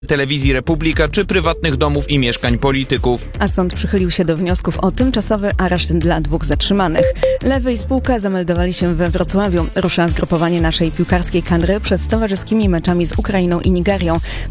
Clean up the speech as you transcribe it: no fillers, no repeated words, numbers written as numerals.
Telewizji Republika czy prywatnych domów i mieszkań polityków. A sąd przychylił się do wniosków o tymczasowy areszt dla 2 zatrzymanych. Lewy i spółka zameldowali się we Wrocławiu. Rusza zgrupowanie naszej piłkarskiej kadry przed towarzyskimi meczami z Ukrainą i Nigerią.